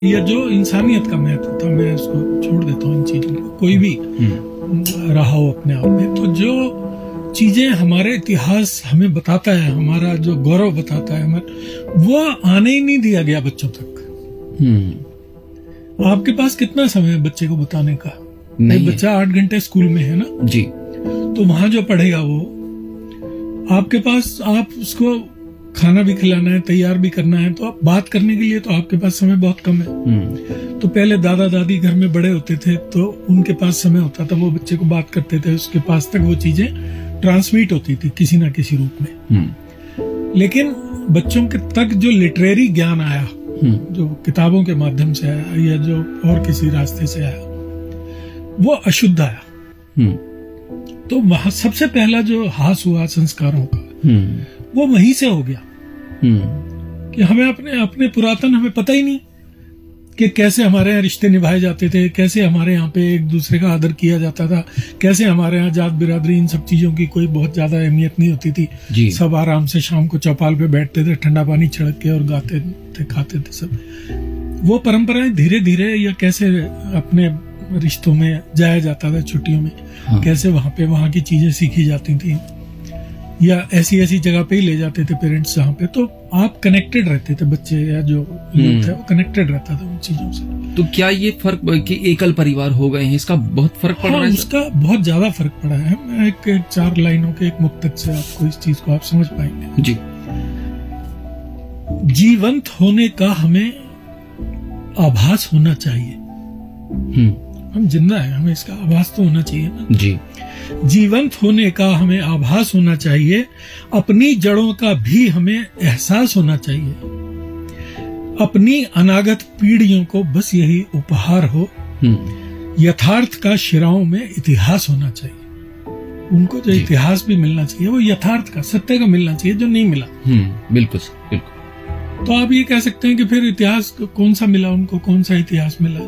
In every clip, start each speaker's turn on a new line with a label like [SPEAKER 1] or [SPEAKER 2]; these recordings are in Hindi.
[SPEAKER 1] या जो इंसानियत का महत्व था, मैं उसको छोड़ देता हूँ इन चीजों को, कोई भी रहा हो अपने आप में। तो जो चीजें हमारे इतिहास हमें बताता है, हमारा जो गौरव बताता है हमें, वो आने ही नहीं दिया गया बच्चों तक। आपके पास कितना समय है बच्चे को बताने का? नहीं, बच्चा 8 घंटे स्कूल में है ना जी, तो वहां जो पढ़ेगा वो आपके पास, आप उसको खाना भी खिलाना है, तैयार भी करना है, तो आप बात करने के लिए तो आपके पास समय बहुत कम है। तो पहले दादा दादी घर में बड़े होते थे तो उनके पास समय होता था, वो बच्चे को बात करते थे, उसके पास तक वो चीजें ट्रांसमिट होती थी किसी ना किसी रूप में। लेकिन बच्चों के तक जो लिटरेरी ज्ञान आया, जो किताबों के माध्यम से आया या जो और किसी रास्ते से आया, वो अशुद्ध आया। तो वहां सबसे पहला जो हास हुआ संस्कारों का, वो वहीं से हो गया कि हमें अपने पुरातन हमें पता ही नहीं कि कैसे हमारे यहाँ रिश्ते निभाए जाते थे, कैसे हमारे यहाँ पे एक दूसरे का आदर किया जाता था, कैसे हमारे यहाँ जात बिरादरी इन सब चीजों की कोई बहुत ज्यादा अहमियत नहीं होती थी। सब आराम से शाम को चौपाल पे बैठते थे, ठंडा पानी छिड़क के, और गाते थे, खाते थे सब। वो परंपराएं धीरे धीरे या कैसे अपने रिश्तों में जाया जाता था छुट्टियों में, कैसे वहां की चीजें सीखी जाती थी, या ऐसी जगह पे ही ले जाते थे पेरेंट्स जहाँ पे, तो आप कनेक्टेड रहते थे, बच्चे या जो यूथ है वो कनेक्टेड रहता था उन चीजों से।
[SPEAKER 2] तो क्या ये फर्क कि एकल परिवार हो गए हैं, इसका बहुत फर्क पड़ रहा है?
[SPEAKER 1] उसका बहुत ज्यादा फर्क पड़ा है। मैं एक 4 लाइनों के एक मुक्तक से आपको इस चीज को आप समझ पाएंगे
[SPEAKER 2] जी।
[SPEAKER 1] जीवंत होने का हमें आभास होना चाहिए। हम जिंदा है, हमें इसका आभास तो होना चाहिए ना
[SPEAKER 2] जी।
[SPEAKER 1] जीवंत होने का हमें आभास होना चाहिए, अपनी जड़ों का भी हमें एहसास होना चाहिए, अपनी अनागत पीढ़ियों को बस यही उपहार हो, यथार्थ का शिराओं में इतिहास होना चाहिए। उनको जो इतिहास भी मिलना चाहिए वो यथार्थ का, सत्य का मिलना चाहिए, जो नहीं मिला।
[SPEAKER 2] बिल्कुल बिल्कुल।
[SPEAKER 1] तो आप ये कह सकते हैं कि फिर इतिहास कौन सा मिला उनको, कौन सा इतिहास मिला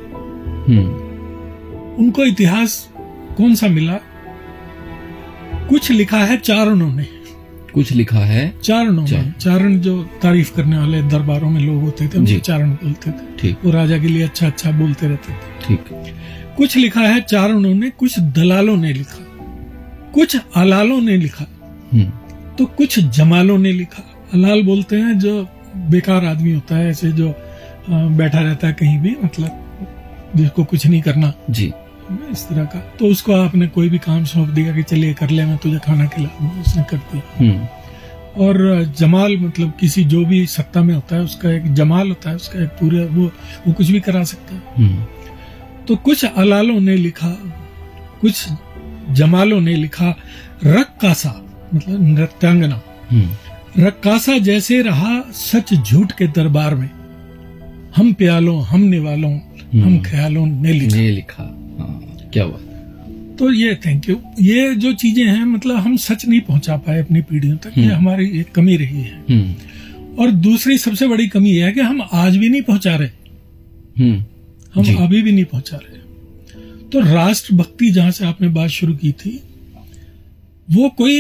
[SPEAKER 1] उनको? इतिहास कौन सा मिला? कुछ लिखा है चारणों ने,
[SPEAKER 2] कुछ लिखा है
[SPEAKER 1] चारणों में। चारण जो तारीफ करने वाले दरबारों में लोग होते थे, उनको चारण बोलते थे।
[SPEAKER 2] ठीक।
[SPEAKER 1] वो राजा के लिए अच्छा अच्छा बोलते रहते थे।
[SPEAKER 2] ठीक।
[SPEAKER 1] कुछ लिखा है चारणों ने, कुछ दलालों ने लिखा, कुछ अलालों ने लिखा, तो कुछ जमालों ने लिखा। अलाल बोलते हैं जो बेकार आदमी होता है, ऐसे जो बैठा रहता है कहीं भी, मतलब जिसको कुछ नहीं करना जी, इस तरह का। तो उसको आपने कोई भी काम सौंप दिया कि चलिए कर ले, मैं तुझे खाना खिला, उसने कर दिया। और जमाल मतलब किसी जो भी सत्ता में होता है उसका एक जमाल होता है, उसका एक पूरा वो कुछ भी करा सकता है। तो कुछ अलालों ने लिखा, कुछ जमालों ने लिखा, रक्कासा मतलब नृत्यांगना, रक्कासा जैसे रहा सच झूठ के दरबार में, हम प्यालों हम निवालों हम ख्यालों ने लिखा।
[SPEAKER 2] क्या बात।
[SPEAKER 1] तो ये थैंक यू। ये जो चीजें हैं, मतलब हम सच नहीं पहुंचा पाए अपनी पीढ़ियों तक, ये हमारी एक कमी रही है। और दूसरी सबसे बड़ी कमी यह है कि हम आज भी नहीं पहुंचा रहे, हम अभी भी नहीं पहुंचा रहे। तो राष्ट्रभक्ति जहां से आपने बात शुरू की थी, वो कोई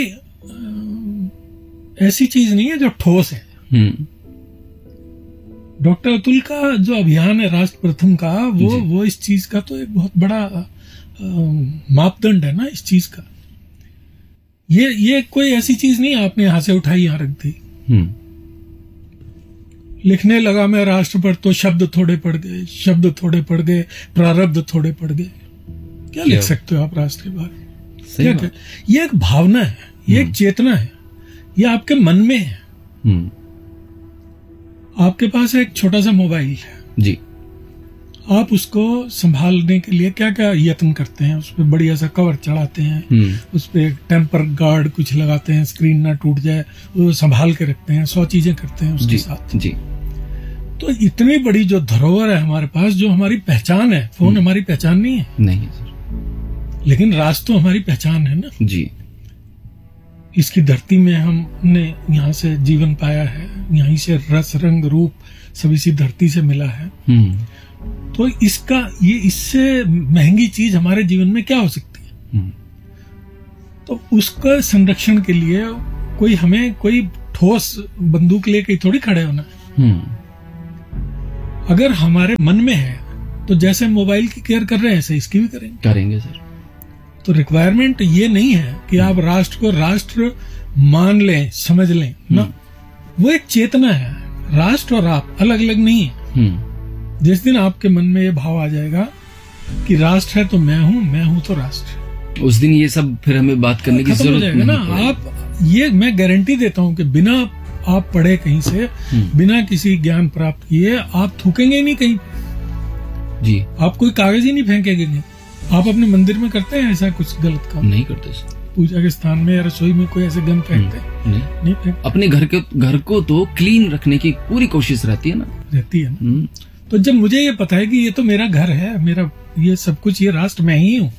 [SPEAKER 1] ऐसी चीज नहीं है जो ठोस है। डॉक्टर अतुल का जो अभियान है राष्ट्र प्रथम का, वो इस चीज का तो एक बहुत बड़ा मापदंड है ना इस चीज का। ये कोई ऐसी चीज नहीं आपने यहां से उठाई यहां रख दी। लिखने लगा मैं राष्ट्र पर तो शब्द थोड़े पड़ गए, शब्द थोड़े पड़ गए, प्रारब्ध थोड़े पड़ गए। क्या लिख सकते हो आप राष्ट्र के बारे में? ये एक भावना है, ये एक चेतना है, ये आपके मन में है। आपके पास एक छोटा सा मोबाइल है जी, आप उसको संभालने के लिए क्या क्या यत्न करते हैं? उस पर बढ़िया सा कवर चढ़ाते हैं, उस पर टेम्पर गार्ड कुछ लगाते हैं, स्क्रीन ना टूट जाए, वो संभाल के रखते हैं, 100 चीजें करते हैं उसके साथ जी। तो इतनी बड़ी जो धरोहर है हमारे पास, जो हमारी पहचान है, फोन हमारी पहचान नहीं है।
[SPEAKER 2] नहीं सर।
[SPEAKER 1] लेकिन राज तो हमारी पहचान है ना
[SPEAKER 2] जी।
[SPEAKER 1] इसकी धरती में हमने यहाँ से जीवन पाया है, यहीं से रस रंग रूप सब इसी धरती से मिला है। तो इससे महंगी चीज हमारे जीवन में क्या हो सकती है? तो उसका संरक्षण के लिए हमें कोई ठोस बंदूक लेके थोड़ी खड़े होना है। अगर हमारे मन में है तो जैसे मोबाइल की केयर कर रहे हैं ऐसे इसकी भी
[SPEAKER 2] करेंगे सर।
[SPEAKER 1] तो रिक्वायरमेंट ये नहीं है कि आप राष्ट्र को राष्ट्र मान लें, समझ लें ना, वो एक चेतना है। राष्ट्र और आप अलग अलग नहीं है। जिस दिन आपके मन में ये भाव आ जाएगा कि राष्ट्र है तो मैं हूं तो राष्ट्र,
[SPEAKER 2] उस दिन ये सब फिर हमें बात करने की जरूरत नहीं
[SPEAKER 1] ना। आप ये मैं गारंटी देता हूं कि बिना आप पढ़े कहीं से, बिना किसी ज्ञान प्राप्त किए आप थूकेंगे ही नहीं कहीं
[SPEAKER 2] जी।
[SPEAKER 1] आप कोई कागज ही नहीं फेंकेंगे। आप अपने मंदिर में करते हैं ऐसा कुछ गलत काम?
[SPEAKER 2] नहीं करते सर।
[SPEAKER 1] पूजा के स्थान में या रसोई में कोई ऐसे गन फेंकते हैं? नहीं फेंकते।
[SPEAKER 2] अपने घर को तो क्लीन रखने की पूरी कोशिश रहती है ना।
[SPEAKER 1] तो जब मुझे ये पता है कि ये तो मेरा घर है, मेरा ये सब कुछ, ये राष्ट्र मैं ही हूँ,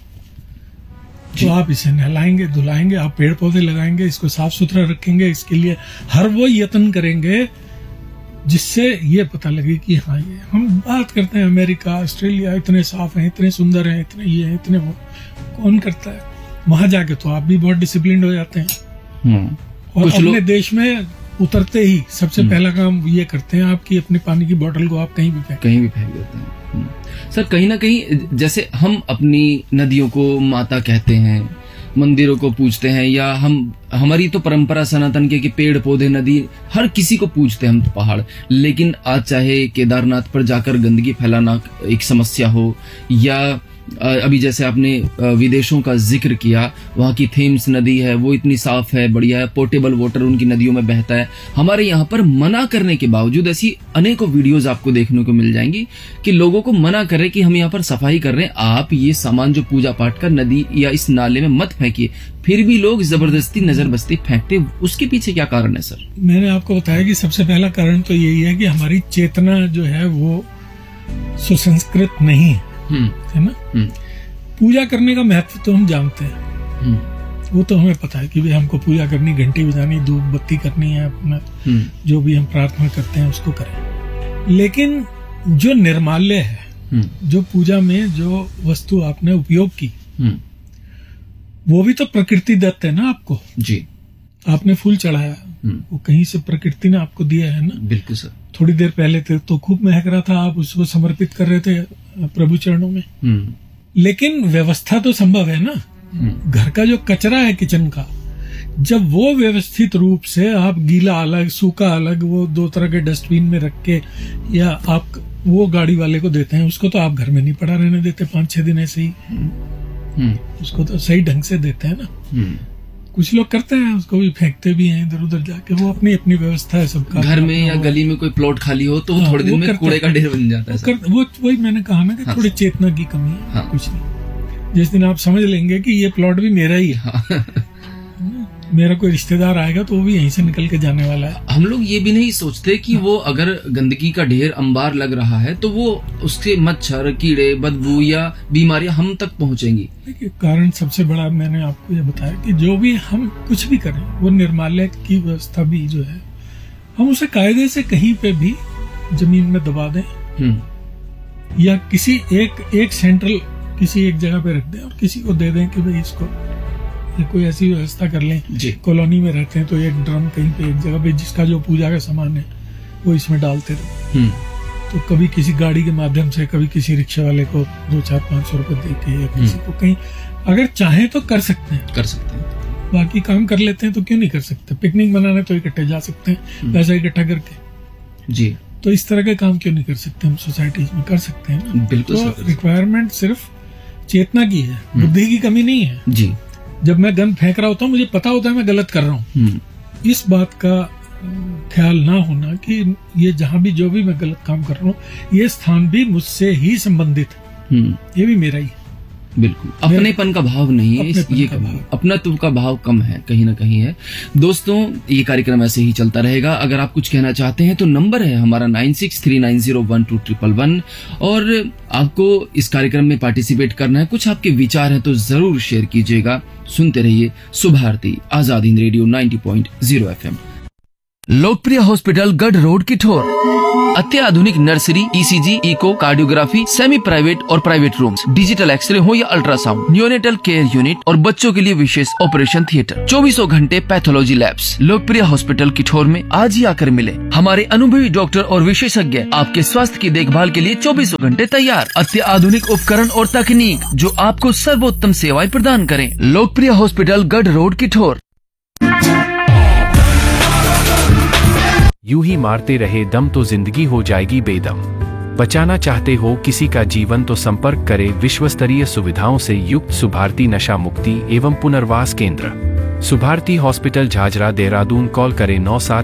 [SPEAKER 1] तो आप इसे नहलाएंगे, धुलाएंगे, आप पेड़ पौधे लगाएंगे, इसको साफ सुथरा रखेंगे, इसके लिए हर वो यत्न करेंगे जिससे ये पता लगे कि हाँ, ये हम बात करते हैं अमेरिका, ऑस्ट्रेलिया इतने साफ हैं, इतने सुंदर हैं, इतने ये हैं, इतने वो, कौन करता है? वहां जाके तो आप भी बहुत डिसिप्लिन हो जाते हैं। और अपने देश में उतरते ही सबसे पहला काम ये करते हैं आपकी अपने पानी की बोतल को आप कहीं भी फेंक
[SPEAKER 2] देते हैं। सर कहीं ना कहीं जैसे हम अपनी नदियों को माता कहते हैं, मंदिरों को पूजते हैं, या हमारी तो परंपरा सनातन के कि पेड़ पौधे नदी हर किसी को पूजते हैं हम तो पहाड़, लेकिन आज चाहे केदारनाथ पर जाकर गंदगी फैलाना एक समस्या हो, या अभी जैसे आपने विदेशों का जिक्र किया, वहाँ की थेम्स नदी है वो इतनी साफ है, बढ़िया है, पोर्टेबल वाटर उनकी नदियों में बहता है। हमारे यहाँ पर मना करने के बावजूद ऐसी अनेकों वीडियोस आपको देखने को मिल जाएंगी कि लोगों को मना करे कि हम यहाँ पर सफाई कर रहे हैं, आप ये सामान जो पूजा पाठ का नदी या इस नाले में मत फेंकिए, फिर भी लोग जबरदस्ती नजरबस्ती फेंकते। उसके पीछे क्या कारण है सर?
[SPEAKER 1] मैंने आपको बताया कि सबसे पहला कारण तो यही है कि हमारी चेतना जो है वो सुसंस्कृत नहीं है ना। पूजा करने का महत्व तो हम जानते हैं, वो तो हमें पता है कि भाई हमको पूजा करनी, घंटी बजानी, धूप बत्ती करनी है, अपना जो भी हम प्रार्थना करते हैं उसको करें। लेकिन जो निर्माल्य है, जो पूजा में जो वस्तु आपने उपयोग की, वो भी तो प्रकृति दत्त है ना आपको जी। आपने फूल चढ़ाया, वो कहीं से प्रकृति ने आपको दिया है ना।
[SPEAKER 2] बिल्कुल सर।
[SPEAKER 1] थोड़ी देर पहले तो खूब महक रहा था, आप उसको समर्पित कर रहे थे प्रभु चरणों में। लेकिन व्यवस्था तो संभव है ना। घर का जो कचरा है किचन का, जब वो व्यवस्थित रूप से आप गीला अलग सूखा अलग वो 2 तरह के डस्टबिन में रख के, या आप वो गाड़ी वाले को देते हैं, उसको तो आप घर में नहीं पड़ा रहने देते 5-6 दिन ऐसे ही। उसको तो सही ढंग से देते हैं ना। कुछ लोग करते हैं, उसको भी फेंकते भी हैं इधर उधर जाके, वो अपनी अपनी व्यवस्था है सबका।
[SPEAKER 2] घर में या गली में कोई प्लॉट खाली हो तो वो थोड़े दिन में कूड़े का ढेर बन जाता है।
[SPEAKER 1] वो वही मैंने कहा ना कि थोड़ी चेतना की कमी है, कुछ नहीं। जिस दिन आप समझ लेंगे कि ये प्लॉट भी मेरा ही है, मेरा कोई रिश्तेदार आएगा तो वो भी यहीं से निकल के जाने वाला है।
[SPEAKER 2] हम लोग ये भी नहीं सोचते कि वो अगर गंदगी का ढेर अंबार लग रहा है तो वो उसके मच्छर, कीड़े, बदबू या बीमारियां हम तक पहुंचेंगी।
[SPEAKER 1] देखिए, कारण सबसे बड़ा मैंने आपको ये बताया कि जो भी हम कुछ भी करें, वो निर्माल्य की व्यवस्था भी जो है, हम उसे कायदे से कहीं पे भी जमीन में दबा दें, या किसी एक सेंट्रल किसी एक जगह पे रख दें और किसी को दे दें कि भाई इसको कोई ऐसी व्यवस्था कर लें। कॉलोनी में रहते हैं तो एक ड्रम कहीं पे एक जगह पे, जिसका जो पूजा का सामान है वो इसमें डालते रहे। तो कभी किसी गाड़ी के माध्यम से, कभी किसी रिक्शा वाले को 200-400-500 रुपए दे के, या किसी को कहीं, अगर चाहें तो कर सकते हैं। बाकी काम कर लेते हैं तो क्यों नहीं कर सकते? पिकनिक मनाने तो इकट्ठे जा सकते हैं, पैसा इकट्ठा करके जी। तो इस तरह के काम क्यों नहीं कर सकते? हम सोसाइटीज में कर सकते हैं।
[SPEAKER 2] बिल्कुल।
[SPEAKER 1] तो रिक्वायरमेंट सिर्फ चेतना की है, बुद्धि की कमी नहीं है जी। जब मैं गंद फेंक रहा होता हूँ, मुझे पता होता है मैं गलत कर रहा हूँ। इस बात का ख्याल ना होना कि ये जहाँ भी जो भी मैं गलत काम कर रहा हूँ, ये स्थान भी मुझसे ही संबंधित है, ये भी मेरा ही है।
[SPEAKER 2] बिल्कुल, अपनेपन का भाव नहीं है, ये अपनात्व का भाव कम है, कहीं ना कहीं है। दोस्तों, ये कार्यक्रम ऐसे ही चलता रहेगा। अगर आप कुछ कहना चाहते हैं तो नंबर है हमारा 9639012111, और आपको इस कार्यक्रम में पार्टिसिपेट करना है, कुछ आपके विचार हैं तो जरूर शेयर कीजिएगा। सुनते रहिए सुभारती आजाद हिंद रेडियो 90.0 FM। लोकप्रिय हॉस्पिटल गढ़ रोड, किठोर। अत्याधुनिक nursery, ECG, eco, cardiography, semi private और प्राइवेट रूम्स, डिजिटल एक्सरे हो या अल्ट्रासाउंड, नियोनेटल केयर यूनिट और बच्चों के लिए विशेष ऑपरेशन थिएटर, 24 घंटे पैथोलॉजी लैब्स। लोकप्रिय हॉस्पिटल किठौर में आज ही आकर मिले। हमारे अनुभवी डॉक्टर और विशेषज्ञ आपके स्वास्थ्य की देखभाल के लिए 24 घंटे तैयार। अत्याधुनिक उपकरण और तकनीक जो आपको सर्वोत्तम सेवाएं प्रदान करें। लोकप्रिय हॉस्पिटल, गढ़ रोड, किठौर।
[SPEAKER 3] यूं ही मारते रहे दम तो जिंदगी हो जाएगी बेदम। बचाना चाहते हो किसी का जीवन तो संपर्क करें विश्वस्तरीय सुविधाओं से युक्त सुभारती नशा मुक्ति एवं पुनर्वास केंद्र, सुभारती हॉस्पिटल, झाझरा, देहरादून। कॉल करें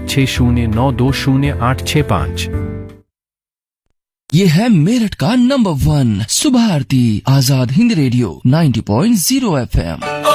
[SPEAKER 3] 9760920865।
[SPEAKER 2] ये है मेरठ का number 1 Subharti Azad Hind radio 90.0 FM।